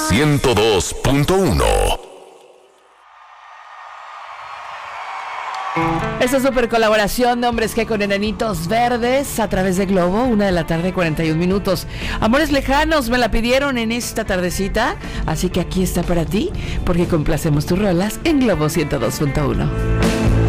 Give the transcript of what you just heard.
102.1. Esta super colaboración de Hombres G con Enanitos Verdes a través de Globo, 1:41 p.m. Amores lejanos, me la pidieron en esta tardecita, así que aquí está para ti, porque complacemos tus rolas en Globo 102.1.